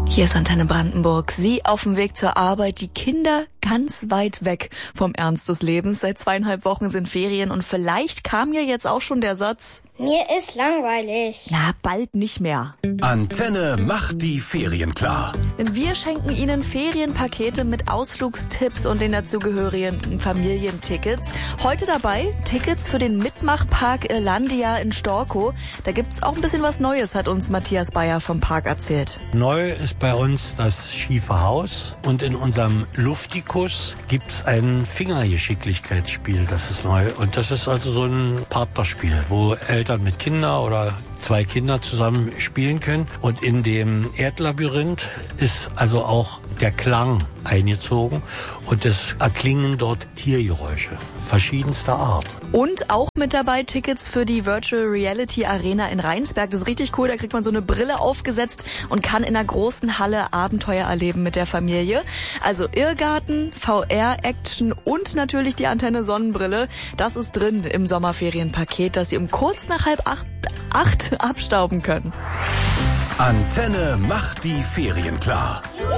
Hier ist Antenne Brandenburg. Sie auf dem Weg zur Arbeit, die Kinder ganz weit weg vom Ernst des Lebens. Seit 2,5 Wochen sind Ferien und vielleicht kam ja jetzt auch schon der Satz: Mir ist langweilig. Na, bald nicht mehr. Antenne macht die Ferien klar. Denn wir schenken Ihnen Ferienpakete mit Ausflugstipps und den dazugehörigen Familientickets. Heute dabei Tickets für den Mitmachpark Irlandia in Storkow. Da gibt's auch ein bisschen was Neues, hat uns Matthias Bayer vom Park erzählt. Neu ist bei uns das schiefe Haus und in unserem Luftikus gibt's ein Fingergeschicklichkeitsspiel, das ist neu. Und das ist also so ein Partnerspiel, wo Eltern mit Kindern oder 2 Kinder zusammen spielen können. Und in dem Erdlabyrinth ist also auch der Klang eingezogen und es erklingen dort Tiergeräusche verschiedenster Art. Und auch mit dabei Tickets für die Virtual Reality Arena in Rheinsberg. Das ist richtig cool, da kriegt man so eine Brille aufgesetzt und kann in einer großen Halle Abenteuer erleben mit der Familie. Also Irrgarten, VR-Action und natürlich die Antenne Sonnenbrille. Das ist drin im Sommerferienpaket, das Sie um kurz nach 7:30 abstauben können. Antenne macht die Ferien klar.